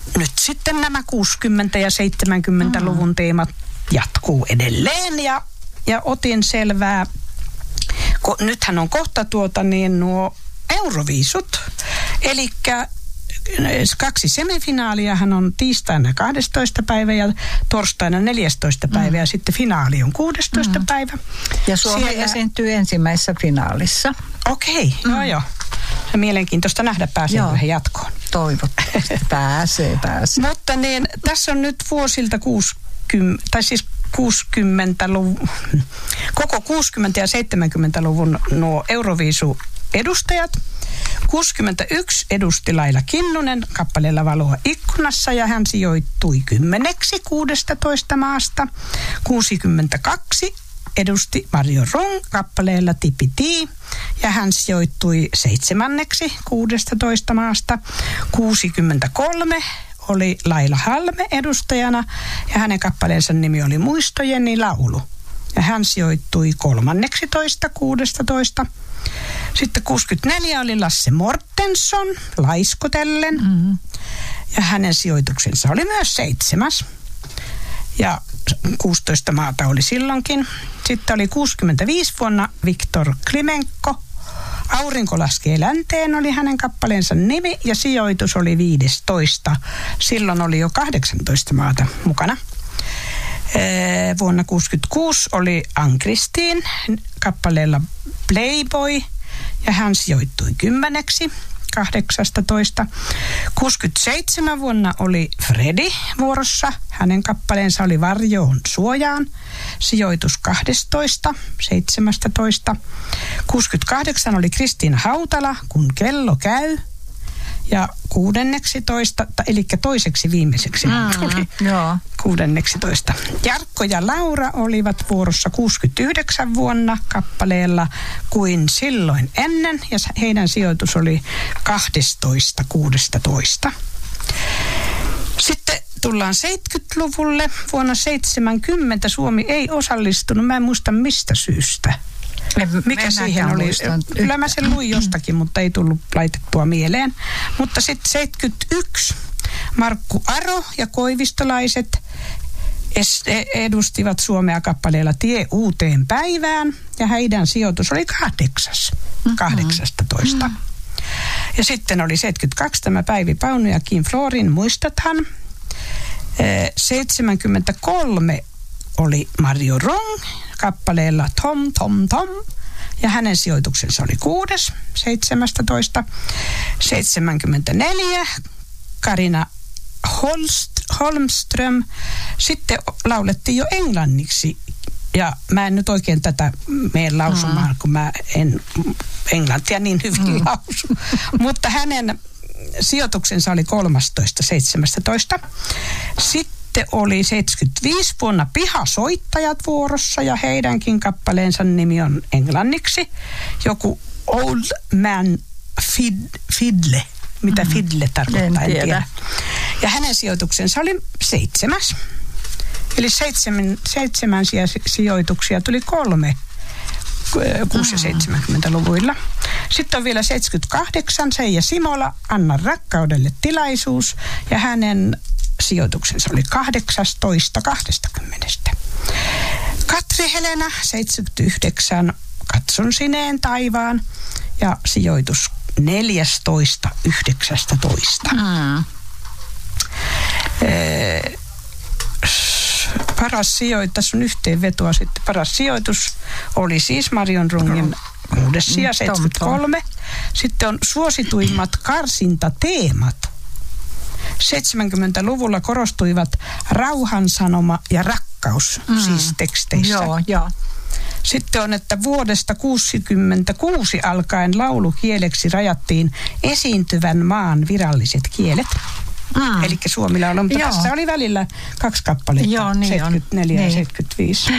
nyt sitten nämä 60- ja 70-luvun teemat jatkuu edelleen ja otin selvää, nythän on kohta nuo Euroviisut, elikkä 2 semifinaaliahan on tiistaina 12. päivä ja torstaina 14. päivä ja sitten finaali on 16. päivä. Ja Suomi esiintyy ensimmäisessä finaalissa. Okei, joo. Se mielenkiintoista nähdä, pääsee vähän jatkoon. Toivottavasti. Pääsee. Mutta tässä on nyt vuosilta 60-luvun, koko 60- ja 70-luvun nuo Euroviisu-edustajat. 61 edusti Laila Kinnunen kappaleella Valoa ikkunassa ja hän sijoittui 10 16 maasta. 62 edusti Mario Rung kappaleella Tipiti ja hän sijoittui 7 16 maasta. 63 oli Laila Halme edustajana ja hänen kappaleensa nimi oli Muistojeni laulu. Ja hän sijoittui 13 16. Sitten 64 oli Lasse Mortensson Laiskotellen ja hänen sijoituksensa oli myös 7. Ja 16 maata oli silloinkin. Sitten oli 65 vuonna Viktor Klimenko. Aurinko laskee länteen oli hänen kappaleensa nimi ja sijoitus oli 15. Silloin oli jo 18 maata mukana. Vuonna 66 oli Ann-Kristin kappaleella Playboy ja hän sijoittui 10 18. 67 vuonna oli Fredi vuorossa. Hänen kappaleensa oli Varjoon suojaan. Sijoitus 12, 17. 68 oli Kristiina Hautala, Kun kello käy. Ja 16, eli toiseksi viimeiseksi tuli 16. Jarkko ja Laura olivat vuorossa 69 vuonna kappaleella Kuin silloin ennen, ja heidän sijoitus oli 12.16. Sitten tullaan 70-luvulle. Vuonna 70 Suomi ei osallistunut, mä en muista mistä syystä. Mikä siihen oli? Kyllä mä sen luin jostakin, mutta ei tullut laitettua mieleen. Mutta sitten 71 Markku Aro ja koivistolaiset edustivat Suomea kappaleella Tie uuteen päivään ja heidän sijoitus oli 18. Ja sitten oli 72 tämä Päivi Paunu ja Kim Florin Muistathan. 73 oli Mario Rong kappaleella Tom Tom Tom ja hänen sijoituksensa oli 6. 17. 74 Karina Holmström. Sitten laulettiin jo englanniksi ja mä en nyt oikein tätä mene lausumaan, kun mä en englantia niin hyvin lausu. Mutta hänen sijoituksensa oli 13.17. Sitten oli 75 vuonna Pihasoittajat vuorossa ja heidänkin kappaleensa nimi on englanniksi. Joku Old Man Fiddle. Mitä fiddle tarkoittaa, en tiedä. Ja hänen sijoituksensa oli 7. Eli 7 sijoituksia tuli 3 6- ja 70-luvuilla. Sitten on vielä 78 Seija Simola, Anna rakkaudelle tilaisuus ja hänen sijoituksensa oli 18.20. Katri Helena 79 Katson sineen taivaan ja sijoitus 14.19. Paras sijoitus, tässä on yhteenvetoa sitten. Paras sijoitus oli siis Marion Rungin 6. sija 73. Sitten on suosituimmat karsintateemat. 70-luvulla korostuivat rauhansanoma ja rakkaus siis teksteissä. Joo. Sitten on, että vuodesta 1966 alkaen laulukieleksi rajattiin esiintyvän maan viralliset kielet. Eli Suomilla on, mutta tässä oli välillä 2 kappaletta, joo, niin 74 on. ja 75.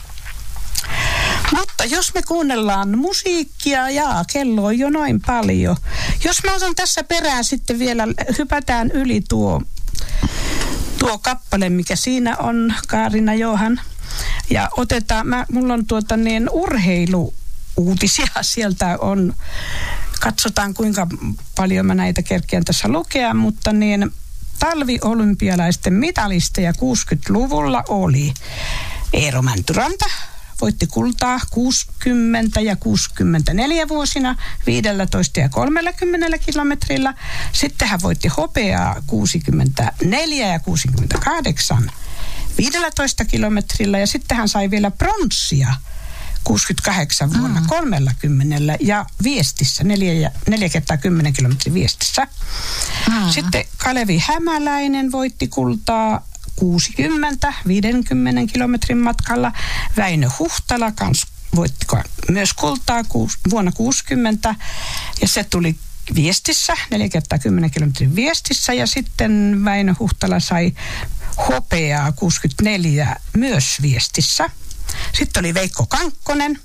Mutta jos me kuunnellaan musiikkia, kello on jo noin paljon. Jos mä otan tässä perään sitten vielä, hypätään yli tuo kappale, mikä siinä on, Kaarina Johan. Ja otetaan, mulla on urheiluuutisia sieltä on, katsotaan kuinka paljon mä näitä kerkeän tässä lukea, mutta talviolympialaisten mitalisteja 60-luvulla oli Eero Mäntyranta, voitti kultaa 60 ja 64 vuosina 15 ja 30 kilometrillä. Sitten hän voitti hopeaa 64 ja 68 15 kilometrillä ja sitten hän sai vielä pronssia 68 vuonna 30 ja viestissä, 4 kertaa 10 kilometrin viestissä. Sitten Kalevi Hämäläinen voitti kultaa 60, 50 kilometrin matkalla. Väinö Huhtala voitti myös kultaa vuonna 60 ja se tuli viestissä, 4 kertaa 10 kilometrin viestissä ja sitten Väinö Huhtala sai hopeaa 64 myös viestissä. Sitten oli Veikko Kankkonen.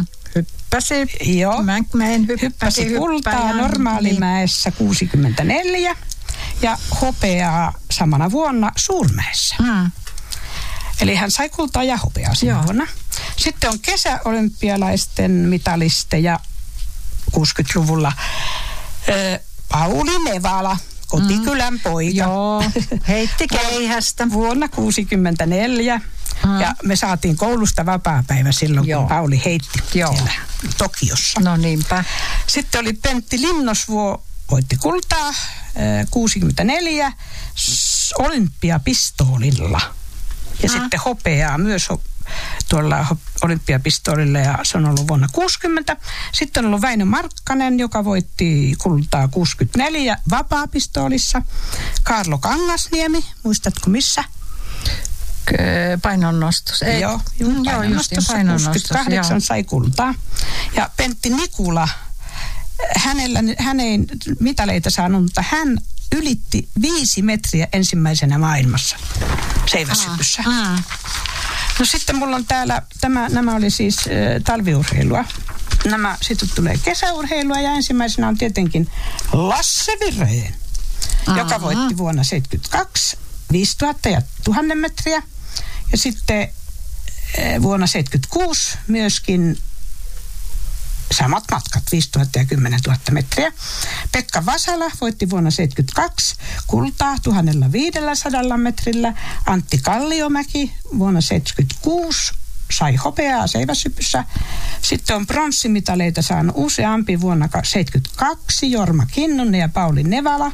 Hyppäsi kultaa Normaalimäessä 64 ja hopeaa samana vuonna Suurmäessä. Eli hän sai kultaa ja hopeaa sinä vuonna. Sitten on kesäolympialaisten mitalisteja 60-luvulla. Pauli Nevala, kotikylän poika. Joo, heitti keihästä. Vuonna 64. Ja me saatiin koulusta vapaapäivä silloin, kun Pauli heitti siellä Tokiossa. No niinpä. Sitten oli Pentti Linnosvuo, voitti kultaa 64 olympiapistoolilla. Ja sitten hopeaa myös tuolla olympiapistoolilla ja se on ollut vuonna 60. Sitten on ollut Väinö Markkanen, joka voitti kultaa 64 vapaapistoolissa. Kaarlo Kangasniemi, muistatko missä? Painonnostus. Joo, painonnostossa 68 sai kultaa. Ja Pentti Nikula, hän ei mitaleita saanut, mutta hän ylitti 5 metriä ensimmäisenä maailmassa seiväshypyssä. No sitten mulla on täällä, nämä oli siis talviurheilua. Sitten tulee kesäurheilua ja ensimmäisenä on tietenkin Lasse Vireen, joka voitti vuonna 72 5000 ja 1000 metriä. Ja sitten vuonna 76 myöskin samat matkat, 5000 ja 10 000 metriä. Pekka Vasala voitti vuonna 72 kultaa 1500 metrillä. Antti Kalliomäki vuonna 76 sai hopeaa seiväshypyssä. Sitten on pronssimitaleita saanut useampi vuonna 72 Jorma Kinnunen ja Pauli Nevala.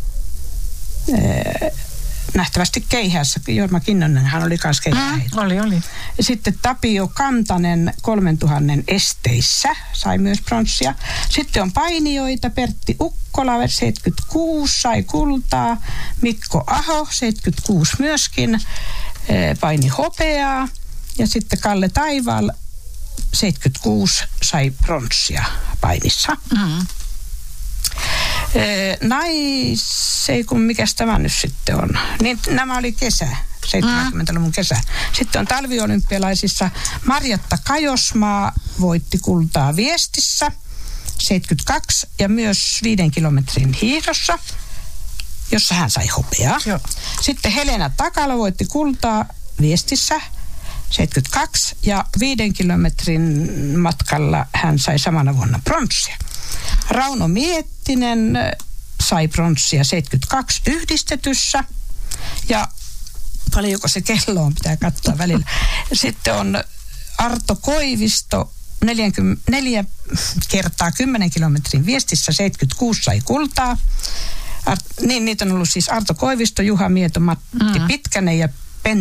Nähtävästi keihässä. Jorma Kinnonenhan oli kanssa keihäheitä. Oli. Sitten Tapio Kantanen 3000 esteissä sai myös pronssia. Sitten on painijoita. Pertti Ukkola 76 sai kultaa. Mikko Aho 76 myöskin paini hopeaa. Ja sitten Kalle Taival 76 sai pronssia painissa. Mikäs tämä nyt sitten on? Niin nämä oli kesä, 70-luvun kesä. Sitten on talviolympialaisissa Marjatta Kajosmaa voitti kultaa viestissä 72 ja myös 5 kilometrin hiihdossa, jossa hän sai hopeaa. Joo. Sitten Helena Takala voitti kultaa viestissä 72 ja 5 kilometrin matkalla hän sai samana vuonna pronssia. Rauno Miettinen sai pronssia 72 yhdistetyssä ja paljonko se kello on, pitää katsoa välillä. Sitten on Arto Koivisto 4 kertaa 10 kilometrin viestissä 76 sai kultaa. Niitä on ollut siis Arto Koivisto, Juha Mieto, Matti Pitkänen ja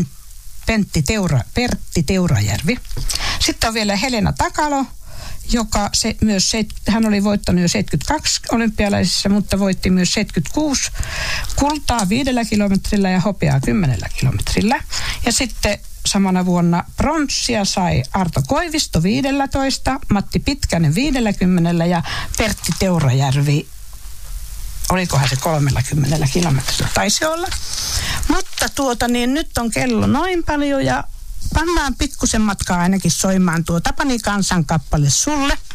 Pertti Teurajärvi. Sitten on vielä Helena Takalo, joka hän oli voittanut jo 72 olympialaisissa, mutta voitti myös 76 kultaa 5 kilometrillä ja hopeaa 10 kilometrillä. Ja sitten samana vuonna pronssia sai Arto Koivisto 15, Matti Pitkänen 50 ja Pertti Teurajärvi, olikohan se 30 kilometrillä, taisi olla. Mutta nyt on kello noin paljon ja pannaan pikkusen matkaa ainakin soimaan tuo Tapani kansankappale sulle.